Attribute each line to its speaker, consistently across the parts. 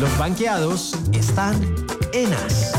Speaker 1: Los banqueados están en As.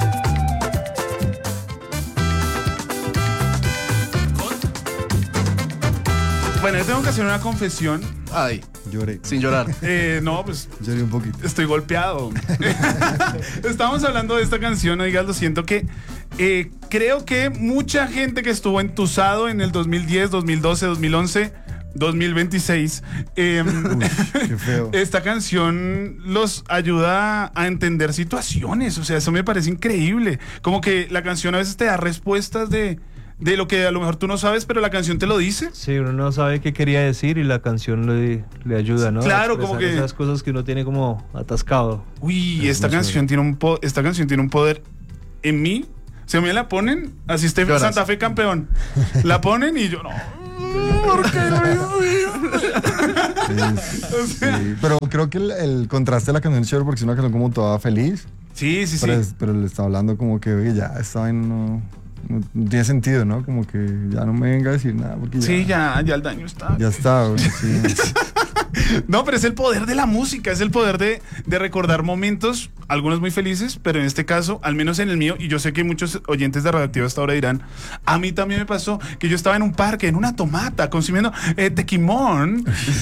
Speaker 2: Bueno, yo tengo que hacer una confesión.
Speaker 3: Ay,
Speaker 4: Lloré.
Speaker 3: sin llorar.
Speaker 2: No, pues
Speaker 4: Lloré un poquito.
Speaker 2: estoy golpeado. Estamos hablando de esta canción, oiga, lo siento que creo que mucha gente que estuvo entusado en el 2010, 2012, 2011, 2026,
Speaker 4: Qué feo.
Speaker 2: esta canción los ayuda a entender situaciones. O sea, eso me parece increíble. Como que la canción a veces te da respuestas de lo que a lo mejor tú no sabes, pero la canción te lo dice.
Speaker 5: Sí, uno no sabe qué quería decir y la canción le ayuda, ¿no?
Speaker 2: Claro,
Speaker 5: A expresar
Speaker 2: como que
Speaker 5: esas cosas que uno tiene como atascado.
Speaker 2: Uy, esta canción tiene un poder en mí. Si a mí la ponen, así esté
Speaker 3: Lloras.
Speaker 2: Santa Fe campeón. La ponen y yo no. ¿Por qué lo hice? O sea,
Speaker 4: Sí, pero creo que el contraste de la canción es chévere porque es una canción como toda feliz,
Speaker 2: sí.
Speaker 4: pero le está hablando como que, oye, ya esta vaina no tiene sentido, ¿no? Como que ya no me venga a decir nada porque
Speaker 2: Sí, ya el daño está.
Speaker 4: ya está, güey, sí.
Speaker 2: No, pero es el poder de la música, es el poder de recordar momentos, algunos muy felices, pero en este caso, al menos en el mío, y yo sé que muchos oyentes de Radioactiva hasta ahora dirán, a mí también me pasó que yo estaba en un parque, en una tomata, consumiendo tequimón,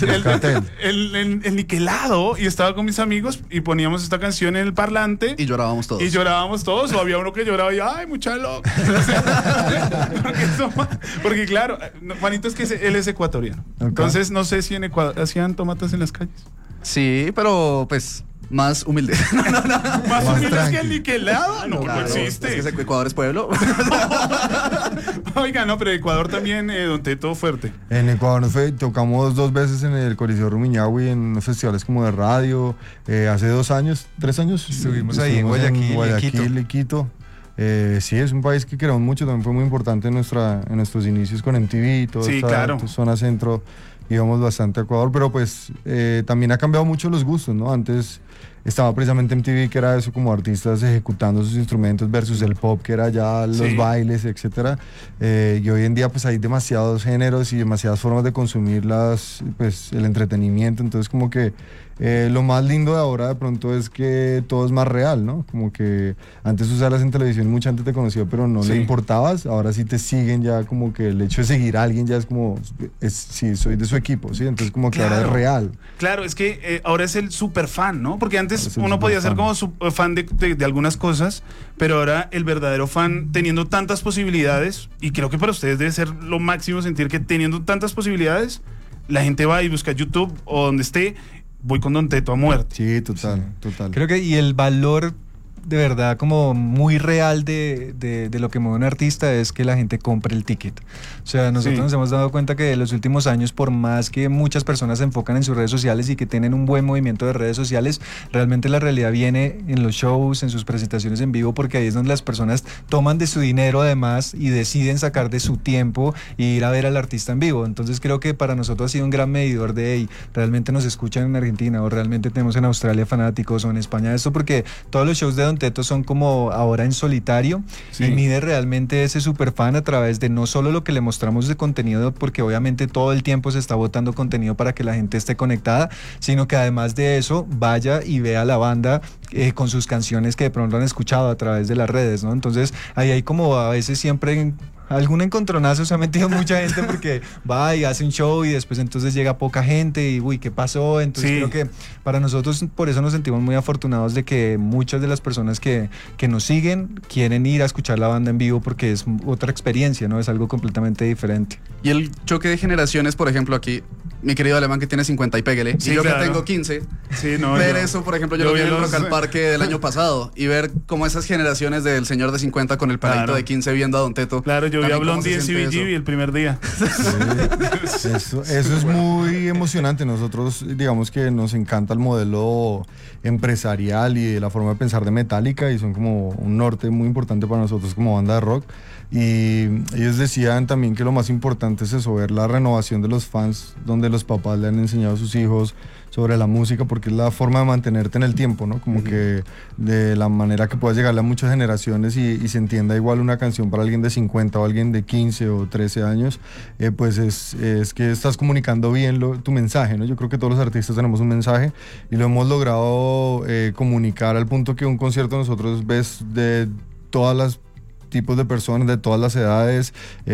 Speaker 2: el niquelado, y estaba con mis amigos y poníamos esta canción en el parlante.
Speaker 3: Y llorábamos todos.
Speaker 2: O había uno que lloraba y ¡ay, mucha loca! Porque claro, Juanito es que él es ecuatoriano.
Speaker 4: Okay.
Speaker 2: Entonces no sé si en Ecuador hacían tomatas en las calles.
Speaker 3: Sí, pero pues más humilde.
Speaker 2: ¿Más humildes
Speaker 4: tranqui.
Speaker 2: que el niquelado? No,
Speaker 3: Claro,
Speaker 2: no existe.
Speaker 3: Es que Ecuador es pueblo.
Speaker 2: Oiga, no, pero Ecuador también, Don Teto, fuerte.
Speaker 4: En Ecuador tocamos 2 veces en el Coliseo Rumiñahui en unos festivales como de radio. Hace 2 años, 3 años.
Speaker 6: Estuvimos ahí en Guayaquil y
Speaker 4: Quito. Sí, es un país que queremos mucho, también fue muy importante en nuestros inicios con MTV y toda
Speaker 2: Sí,
Speaker 4: esta
Speaker 2: claro.
Speaker 4: zona centro, íbamos bastante a Ecuador, pero pues también ha cambiado mucho los gustos, ¿no? Antes estaba precisamente MTV, que era eso, como artistas ejecutando sus instrumentos, versus el pop, que era ya los
Speaker 2: Sí.
Speaker 4: bailes, etcétera. Y hoy en día pues hay demasiados géneros y demasiadas formas de consumir el entretenimiento, entonces como que lo más lindo de ahora de pronto es que todo es más real, ¿no? Como que antes usabas en televisión, mucha gente te conocía, pero no
Speaker 2: Sí.
Speaker 4: le importabas, ahora sí te siguen ya, como que el hecho de seguir a alguien ya es como, sí, soy de su equipo, ¿sí? Entonces como que ahora es real.
Speaker 2: Claro, es que ahora es el super fan, ¿no? Porque antes
Speaker 4: Ahora es el
Speaker 2: uno podía ser
Speaker 4: superfan.
Speaker 2: como fan de algunas cosas, pero ahora el verdadero fan, teniendo tantas posibilidades, y creo que para ustedes debe ser lo máximo sentir que teniendo tantas posibilidades, la gente va y busca YouTube o donde esté, voy con Don Teto a muerte.
Speaker 4: Sí, total.
Speaker 6: Creo que y el valor de verdad como muy real de lo que mueve un artista es que la gente compre el ticket. O sea, nosotros
Speaker 2: Sí.
Speaker 6: nos hemos dado cuenta que en los últimos años, por más que muchas personas se enfocan en sus redes sociales y que tienen un buen movimiento de redes sociales, realmente la realidad viene en los shows, en sus presentaciones en vivo, porque ahí es donde las personas toman de su dinero además y deciden sacar de su tiempo e ir a ver al artista en vivo. Entonces creo que para nosotros ha sido un gran medidor de hey, realmente nos escuchan en Argentina o realmente tenemos en Australia fanáticos o en España esto, porque todos los shows de Don Teto son como ahora en solitario
Speaker 2: Sí.
Speaker 6: y mide realmente ese superfan a través de no solo lo que le mostramos de contenido, porque obviamente todo el tiempo se está botando contenido para que la gente esté conectada, sino que además de eso vaya y vea a la banda con sus canciones que de pronto han escuchado a través de las redes, ¿no? Entonces ahí hay como a veces siempre algún encontronazo se ha metido mucha gente porque va y hace un show y después entonces llega poca gente y uy, ¿qué pasó? Entonces
Speaker 2: Sí.
Speaker 6: creo que para nosotros por eso nos sentimos muy afortunados de que muchas de las personas que nos siguen quieren ir a escuchar la banda en vivo porque es otra experiencia, ¿no? Es algo completamente diferente.
Speaker 3: Y el choque de generaciones, por ejemplo, aquí, mi querido Alemán que tiene 50 y pégale,
Speaker 2: Sí,
Speaker 3: y yo
Speaker 2: claro.
Speaker 3: que tengo 15,
Speaker 2: Sí, no,
Speaker 3: ver
Speaker 2: yo-
Speaker 3: eso, por ejemplo, yo
Speaker 2: yo
Speaker 3: lo vi en
Speaker 2: vi
Speaker 3: el
Speaker 2: los-
Speaker 3: Rock al Parque del año pasado, y ver cómo esas generaciones del señor de 50 con el palito
Speaker 2: Claro.
Speaker 3: de 15 viendo a Don Teto.
Speaker 2: Claro, yo vi a
Speaker 3: también cómo
Speaker 2: Blondie
Speaker 3: se
Speaker 2: en
Speaker 3: siente
Speaker 2: CBGB
Speaker 3: eso.
Speaker 2: el primer día.
Speaker 4: Eso es muy emocionante. Nosotros, digamos que nos encanta el modelo empresarial y de la forma de pensar de Metallica, y son como un norte muy importante para nosotros como banda de rock. Y ellos decían también que lo más importante es eso, ver la renovación de los fans, donde los papás le han enseñado a sus hijos sobre la música, porque es la forma de mantenerte en el tiempo, ¿no? Como que de la manera que puedas llegarle a muchas generaciones y se entienda igual una canción para alguien de 50 o alguien de 15 o 13 años, pues es que estás comunicando bien tu mensaje, ¿no? Yo creo que todos los artistas tenemos un mensaje y lo hemos logrado comunicar al punto que un concierto nosotros ves de todas las tipos de personas, de todas las edades,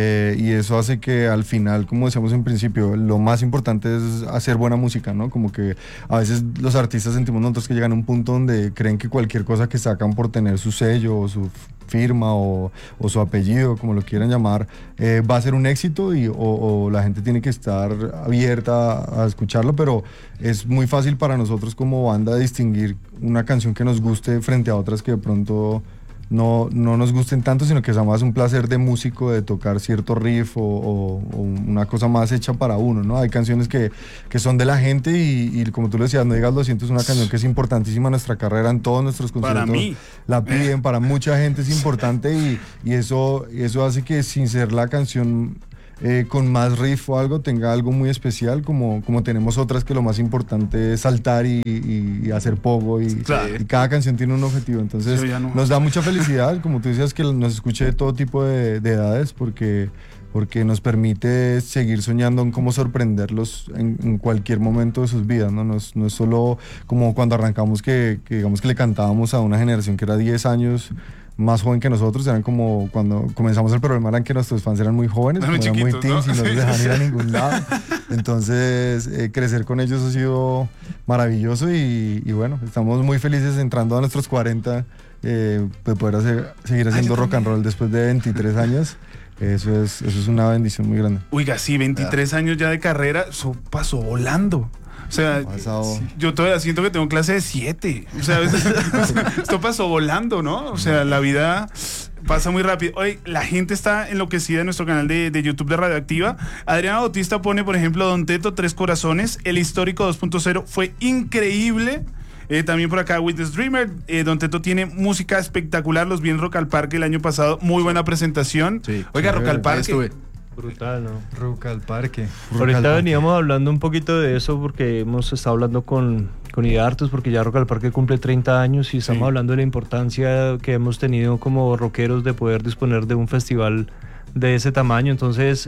Speaker 4: y eso hace que al final, como decíamos en principio, lo más importante es hacer buena música, ¿no? Como que a veces los artistas sentimos nosotros que llegan a un punto donde creen que cualquier cosa que sacan por tener su sello o su firma o su apellido, como lo quieran llamar, va a ser un éxito o la gente tiene que estar abierta a escucharlo, pero es muy fácil para nosotros como banda distinguir una canción que nos guste frente a otras que de pronto no nos gusten tanto, sino que sea más un placer de músico, de tocar cierto riff o una cosa más hecha para uno, ¿no? Hay canciones que son de la gente y como tú lo decías, No digas lo siento, es una canción que es importantísima en nuestra carrera, en todos nuestros conciertos.
Speaker 2: Para mí.
Speaker 4: La piden, para mucha gente es importante y eso hace que sin ser la canción con más riff o algo tenga algo muy especial, como tenemos otras que lo más importante es saltar y hacer pogo
Speaker 2: Claro.
Speaker 4: y cada canción tiene un objetivo, entonces
Speaker 2: Sí, ya no.
Speaker 4: nos da mucha felicidad, como tú decías, que nos escuche de todo tipo de edades porque nos permite seguir soñando en cómo sorprenderlos en cualquier momento de sus vidas, ¿no? No es solo como cuando arrancamos que digamos que le cantábamos a una generación que era 10 años más joven que nosotros, eran como cuando comenzamos el programa, eran que nuestros fans eran muy jóvenes,
Speaker 2: Muy
Speaker 4: eran muy
Speaker 2: chiquitos,
Speaker 4: teens
Speaker 2: ¿no?
Speaker 4: y no les dejaban ir a ningún lado. Entonces, crecer con ellos ha sido maravilloso y bueno, estamos muy felices entrando a nuestros 40, de poder seguir haciendo rock and roll después de 23 años. Eso es una bendición muy grande.
Speaker 2: Oiga, sí, 23 años ya de carrera, eso pasó volando. O sea, yo todavía siento que tengo clase de 7. O sea, esto pasó volando, ¿no? O sea, la vida pasa muy rápido. Hoy la gente está enloquecida en nuestro canal de YouTube de Radioactiva. Adriana Bautista pone, por ejemplo, Don Teto, 3 corazones. El histórico 2.0 fue increíble. También por acá Witness Dreamer, Don Teto tiene música espectacular, los vi en Rock al Parque el año pasado, muy buena presentación.
Speaker 3: Sí.
Speaker 2: Oiga, Rock al
Speaker 3: Ahí
Speaker 2: Parque.
Speaker 3: estuve.
Speaker 5: Brutal, ¿no?
Speaker 6: Rock al Parque.
Speaker 5: Ahorita veníamos hablando un poquito de eso porque hemos estado hablando con Idartos, porque ya Rock al Parque cumple 30 años y estamos hablando de la importancia que hemos tenido como rockeros de poder disponer de un festival de ese tamaño. Entonces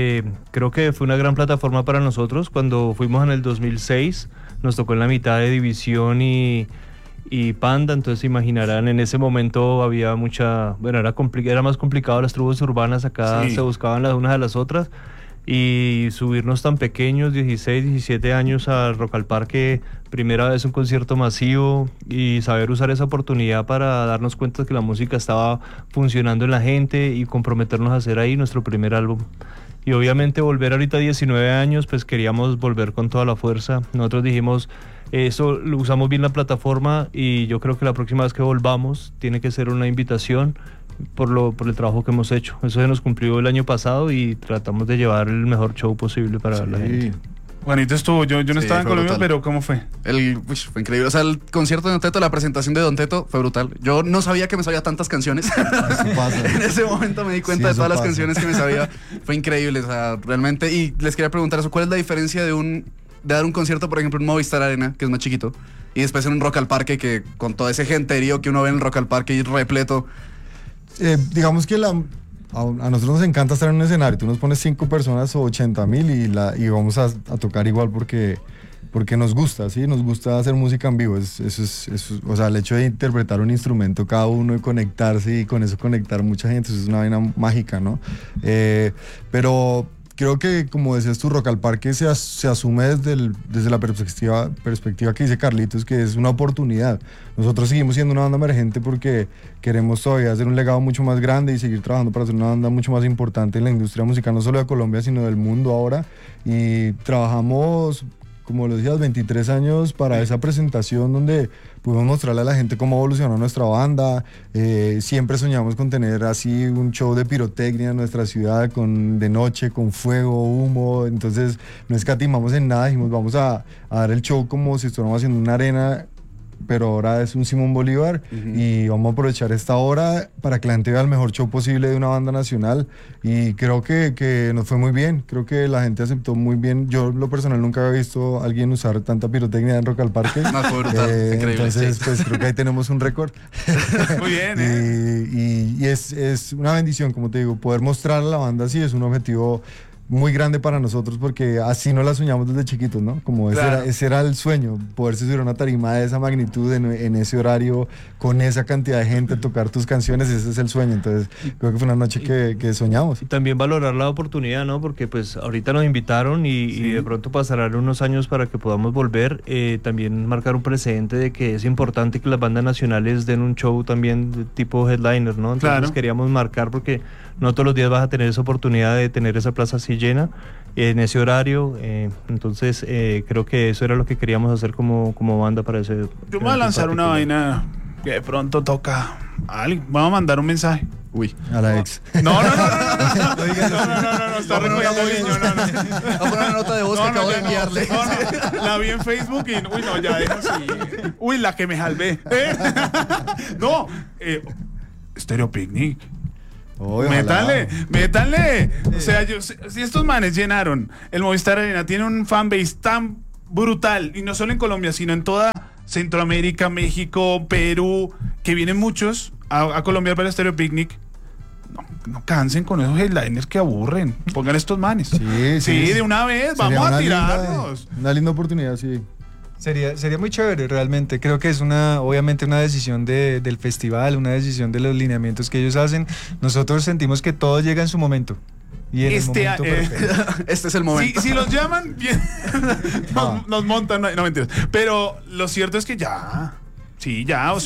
Speaker 5: creo que fue una gran plataforma para nosotros. Cuando fuimos en el 2006 nos tocó en la mitad de División y Panda, entonces se imaginarán, en ese momento había mucha, bueno, era más complicado, las tribus urbanas acá se buscaban las unas a las otras, y subirnos tan pequeños, 16, 17 años al Rock al Parque, primera vez un concierto masivo, y saber usar esa oportunidad para darnos cuenta que la música estaba funcionando en la gente y comprometernos a hacer ahí nuestro primer álbum. Y obviamente volver ahorita a 19 años, pues queríamos volver con toda la fuerza. Nosotros dijimos, usamos bien la plataforma y yo creo que la próxima vez que volvamos tiene que ser una invitación por el trabajo que hemos hecho. Eso se nos cumplió el año pasado y tratamos de llevar el mejor show posible para la gente.
Speaker 2: Juanito estuvo, yo no estaba en Colombia,
Speaker 3: brutal.
Speaker 2: pero ¿cómo fue?
Speaker 3: Fue increíble. O sea, el concierto de Don Teto, la presentación de Don Teto fue brutal. Yo no sabía que me sabía tantas canciones.
Speaker 4: Eso pasa.
Speaker 3: En ese momento me di cuenta de todas las canciones que me sabía. Fue increíble, o sea, realmente. Y les quería preguntar eso, ¿cuál es la diferencia de dar un concierto, por ejemplo, en Movistar Arena, que es más chiquito, y después en un Rock al Parque, que con todo ese genterío que uno ve en el Rock al Parque y repleto?
Speaker 4: Digamos que a nosotros nos encanta estar en un escenario. Tú nos pones 5 personas o 80,000 y vamos a tocar igual porque nos gusta, ¿sí? Nos gusta hacer música en vivo. O sea, el hecho de interpretar un instrumento cada uno y conectarse y con eso conectar mucha gente, eso es una vaina mágica, ¿no? Pero creo que, como decías tú, Rock al Parque se asume desde la perspectiva que dice Carlitos, que es una oportunidad. Nosotros seguimos siendo una banda emergente porque queremos todavía hacer un legado mucho más grande y seguir trabajando para ser una banda mucho más importante en la industria musical, no solo de Colombia, sino del mundo ahora. Y trabajamos, como lo decías, 23 años para esa presentación donde pudimos mostrarle a la gente cómo evolucionó nuestra banda. Siempre soñamos con tener así un show de pirotecnia en nuestra ciudad, de noche, con fuego, humo. Entonces no escatimamos en nada, dijimos vamos a dar el show como si estuviéramos haciendo una arena pero ahora es un Simón Bolívar y vamos a aprovechar esta hora para que la gente vea el mejor show posible de una banda nacional y creo que nos fue muy bien, creo que la gente aceptó muy bien. Yo en lo personal nunca había visto a alguien usar tanta pirotecnia en Rock al Parque.
Speaker 3: No, fue brutal, increíble.
Speaker 4: Entonces pues creo que ahí tenemos un récord.
Speaker 2: Muy bien,
Speaker 4: y es una bendición, como te digo, poder mostrar a la banda así es un objetivo muy grande para nosotros porque así no la soñamos desde chiquitos, ¿no? Como
Speaker 2: Claro.
Speaker 4: ese era el sueño, poderse subir a una tarima de esa magnitud en ese horario, con esa cantidad de gente, tocar tus canciones, ese es el sueño. Entonces creo que fue una noche que soñamos.
Speaker 5: Y también valorar la oportunidad, ¿no? Porque pues ahorita nos invitaron y de pronto pasarán unos años para que podamos volver. También marcar un precedente de que es importante que las bandas nacionales den un show también de tipo headliner, ¿no? Entonces
Speaker 2: Claro.
Speaker 5: queríamos marcar porque no todos los días vas a tener esa oportunidad de tener esa plaza así llena en ese horario. Entonces creo que eso era lo que queríamos hacer como banda para ese.
Speaker 2: Yo me voy a lanzar una vaina que de pronto toca a alguien. Vamos a mandar un mensaje.
Speaker 3: Uy.
Speaker 4: A la ex.
Speaker 2: No, está recogiendo el niño, no.
Speaker 3: Voy a poner una nota de voz que acabo de enviarle.
Speaker 2: No, la vi en Facebook y uy, no, ya deja así. Uy, la que me jalvé. No, Stereo Picnic. Métanle. O sea, si estos manes llenaron el Movistar Arena, tiene un fanbase tan brutal, y no solo en Colombia, sino en toda Centroamérica, México, Perú, que vienen muchos a Colombia para el Stereo Picnic. No cansen con esos headliners que aburren. Pongan estos manes. Sí, de una vez,
Speaker 4: Sería
Speaker 2: vamos a
Speaker 4: una
Speaker 2: tirarnos.
Speaker 4: Una linda oportunidad, sí.
Speaker 6: Sería muy chévere realmente. Creo que es obviamente una decisión del festival, una decisión de los lineamientos que ellos hacen. Nosotros sentimos que todo llega en su momento. Y en el momento perfecto.
Speaker 3: Este es el momento.
Speaker 2: Si los llaman, bien, nos montan, no mentiras. Pero lo cierto es que ya, o